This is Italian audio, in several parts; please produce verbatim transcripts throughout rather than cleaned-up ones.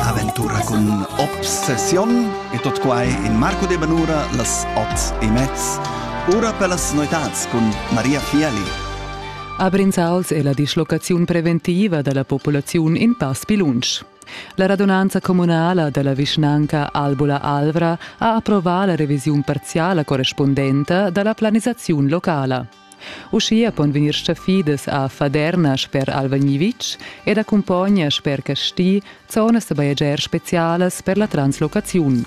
Aventura con Obsession e tot quai in Marco de Banura las ot e mezz. Ora per las noitats con Maria Fiali. A Brinzauls è la dislocazione preventiva della popolazione in Pass Pilunsch. La radunanza comunale della vicinanza Albula Alvra ha approvato la revisione parziale corrispondente della planizzazione locale. Uscia pon venir stafides a Faderna per Alvagnivic ed accompagna per Casti zonas de viager speciales per la translocazione.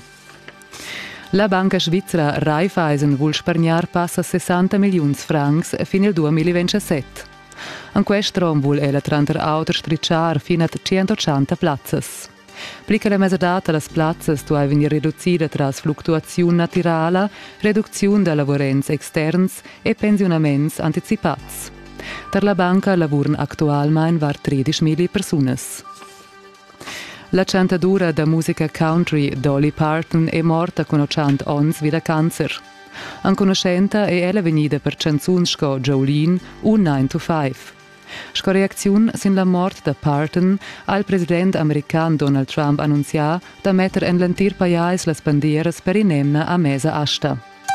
La banca svizzera Raiffeisen vuol spargnar passa sessanta milioni francs fin il duemilaventisette. In questo rom vuol ella tranter auter stricciar fino a centottanta plazzas. Plica la mezzadata las plazzas tu hai venir riducida tras fluctuazione naturale, riduzione da lavorenz externs e pensionaments anticipats. Per la banca lavuran actualmein var tredicimila personas. La cantadura da musica country Dolly Parton è morta con ottanta ons vida cancer. An conoscenta è ella venida per canzuns sco Jolene un nine to five. Sco reazione sin la mort da Parton, al president american Donald Trump annunzia da metter en lentir pajais las bandieras per inemna a mesa asta.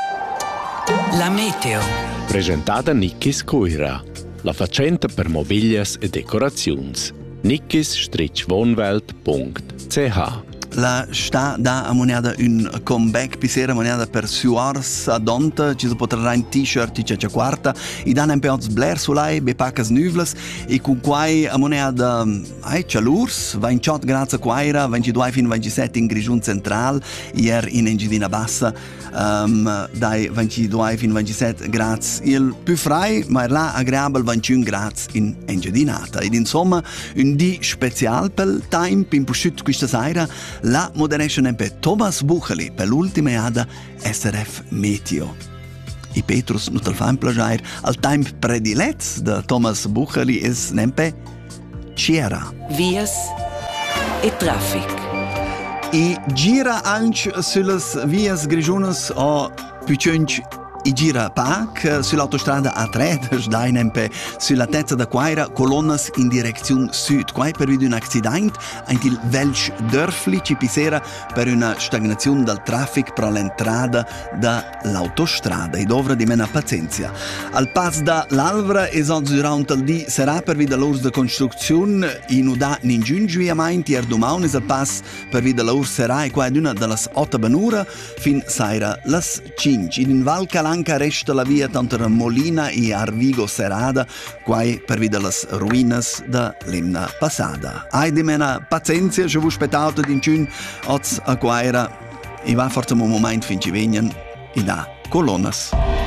La meteo. Presentata Nickis Coira, la facenta per mobilias e decorazions. nickis wohnwelt punkt c h. La sta da amoniada un comeback pisera amoniada per suars a donta ci si potrà in t-shirt e c'è quarta i danno un po' blair sulai be pacas nuvlas e con quai amoniada ai chalurs va in chat grazie quaira ventidue fin ventisette in grigiun central ier in Engidina Bassa um, dai ventidue fin ventisette grazie il più frai ma là agreabile ventuno grazie in Engidinata ed insomma un di special per time in pusciut questa sera la moderation per Thomas Bucheli per l'ultima ada S R F Meteo. I Petrus non te fa un plagiare al time predilets de Thomas Bucheli es nempe Ciera. Vias e traffic. I gira anche sulle vias grigiunas o piccunch I gira pac sull'autostrada A tre, dai nempe sulla tezza da Quaira, colonnas in direzione sud. Quai per un accident, anche il Welsh Dörfli ci pisera per una stagnazione del traffic per l'entrata dall'autostrada e dovra di mena pazienza. Al pass da l'Alvra e oggi durante il dì sarà per via dell'urs de costruzione in uda ningiun giuiamenti er domaun es al pass per via dell'urs sarà e qua è una delle otto banura fin saira las cinque. In Val Calanca resta la via tanto Molina e Arvigo Serrada, quai per via delle ruinas da lemna passata. Ai di mena pazienza, se vu spettato d'inciun oz a quaira e va forse un momento fin ci venien e da colonnas.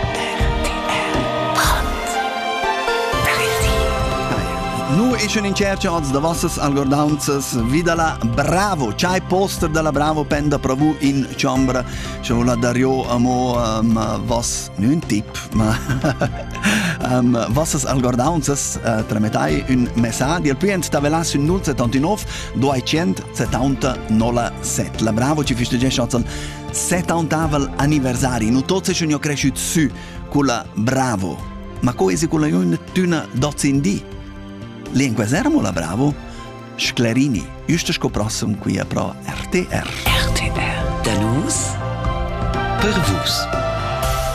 Nu ist in cerca oz da vossas algordaunzas vidala Bravo, c'hai poster della Bravo penda pravu in chambra. C'è la Dario amo um, vos, nu un tip, ma um, vossas algordaunzas uh, trametai un messaggio al pient tavelas un null settantanove duecentosettanta nolla sette. La Bravo ci festeggia oz al settantavel anniversari. Nu tots schon jo cresciut su con la Bravo. Ma coesi con la un tuna dozindi. Lingue sermo la Bravo, Sclerini, giusto scoprossum qui a pro R T R. R T R. Da nus per vus.